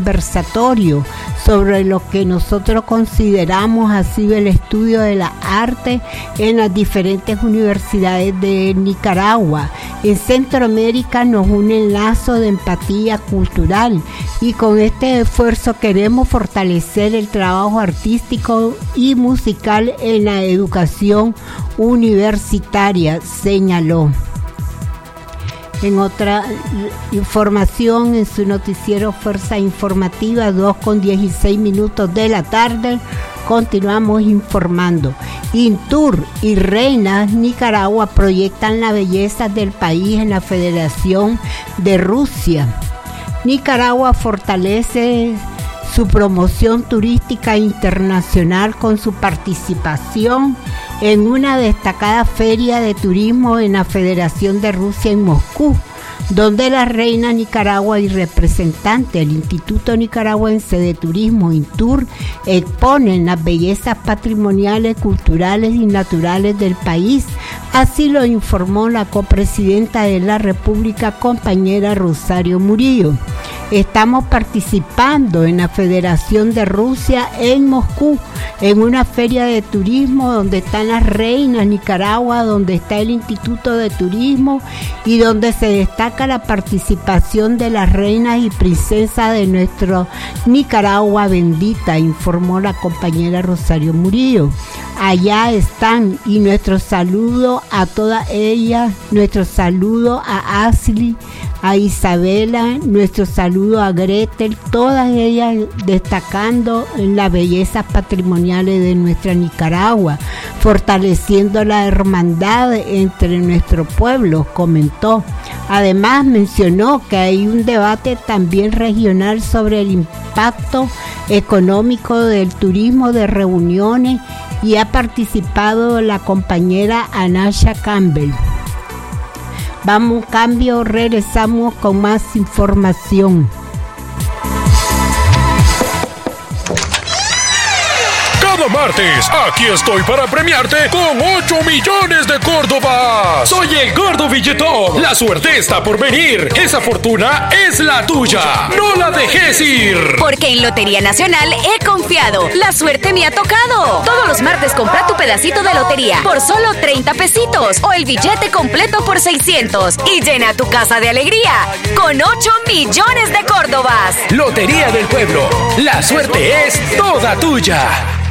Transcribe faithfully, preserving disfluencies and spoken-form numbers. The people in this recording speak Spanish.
conversatorio sobre lo que nosotros consideramos ha sido el estudio de la arte en las diferentes universidades de Nicaragua. En Centroamérica nos une el lazo de empatía cultural y con este esfuerzo queremos fortalecer el trabajo artístico y musical en la educación universitaria, señaló. En otra información, en su noticiero Fuerza Informativa, dos con dieciséis minutos de la tarde, continuamos informando. Intur y Reinas Nicaragua proyectan la belleza del país en la Federación de Rusia. Nicaragua fortalece su promoción turística internacional con su participación en una destacada feria de turismo en la Federación de Rusia en Moscú, donde la reina Nicaragua y representante del Instituto Nicaragüense de Turismo, INTUR, exponen las bellezas patrimoniales, culturales y naturales del país. Así lo informó la copresidenta de la República, compañera Rosario Murillo. Estamos participando en la Federación de Rusia en Moscú, en una feria de turismo donde están las reinas Nicaragua, donde está el Instituto de Turismo y donde se destaca la participación de las reinas y princesas de nuestra Nicaragua bendita, informó la compañera Rosario Murillo. Allá están y nuestro saludo a todas ellas, nuestro saludo a Ashley, a Isabela, nuestro saludo a Gretel, todas ellas destacando las bellezas patrimoniales de nuestra Nicaragua, fortaleciendo la hermandad entre nuestros pueblos, comentó. Además mencionó que hay un debate también regional sobre el impacto económico del turismo de reuniones y ha participado la compañera Anasha Campbell. Vamos a un cambio, regresamos con más información. Cada martes, aquí estoy para premiarte con ocho millones de Córdobas. Soy el Gordo Billetón. La suerte está por venir. Esa fortuna es la tuya. No la dejes ir. Porque en Lotería Nacional he confiado. La suerte me ha tocado. Todos los martes compra tu pedacito de lotería por solo treinta pesitos o el billete completo por seiscientos y llena tu casa de alegría con ocho millones de Córdobas. Lotería del Pueblo. La suerte es toda tuya.